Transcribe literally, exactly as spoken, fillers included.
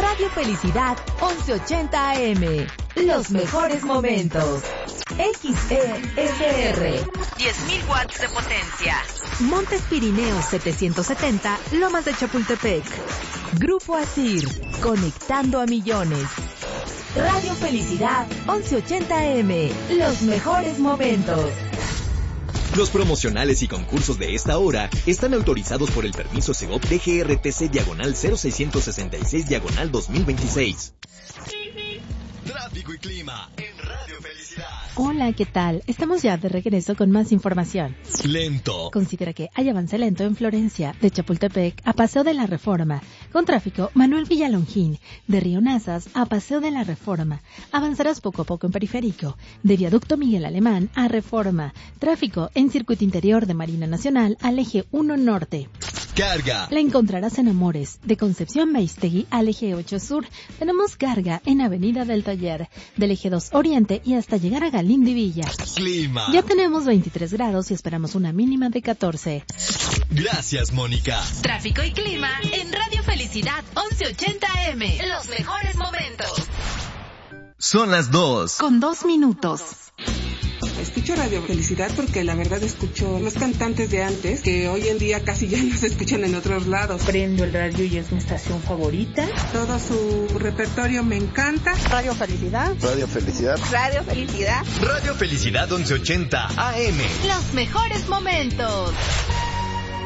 Radio Felicidad once ochenta A M. Los mejores momentos. X E S R. diez mil watts de potencia. Montes Pirineos setecientos setenta, Lomas de Chapultepec. Grupo Asir, conectando a millones. Radio Felicidad once ochenta A M. Los mejores momentos. Los promocionales y concursos de esta hora están autorizados por el permiso Segov D G R T C diagonal cero seiscientos sesenta y seis diagonal dos mil veintiséis. Tráfico y clima en Radio Felicidad. Hola, ¿qué tal? Estamos ya de regreso con más información. Lento. Considera que hay avance lento en Florencia, de Chapultepec a Paseo de la Reforma. Con tráfico, Manuel Villalongín, de Río Nazas a Paseo de la Reforma. Avanzarás poco a poco en Periférico, de Viaducto Miguel Alemán a Reforma. Tráfico en Circuito Interior de Marina Nacional al Eje uno Norte. Carga. La encontrarás en Amores, de Concepción Maístegui al Eje ocho Sur. Tenemos carga en Avenida del Taller, del Eje dos Oriente y hasta llegar a Galindo y Villa. Clima. Ya tenemos veintitrés grados y esperamos una mínima de catorce. Gracias, Mónica. Tráfico y clima en Radio Felicidad once ochenta A M. Los mejores momentos. Son las dos. Con dos minutos. Escucho Radio Felicidad porque la verdad escucho los cantantes de antes que hoy en día casi ya no se escuchan en otros lados. Prendo el radio y es mi estación favorita. Todo su repertorio me encanta. Radio Felicidad. Radio Felicidad. Radio Felicidad. Radio Felicidad once ochenta A M. Los mejores momentos.